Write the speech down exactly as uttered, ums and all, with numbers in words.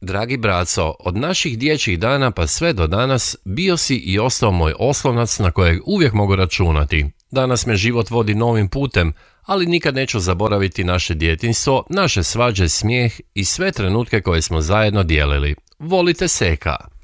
Dragi braco, od naših dječjih dana pa sve do danas bio si i ostao moj oslonac na kojeg uvijek mogu računati. Danas me život vodi novim putem, ali nikad neću zaboraviti naše djetinjstvo, naše svađe, smijeh i sve trenutke koje smo zajedno dijelili. Volite Seka!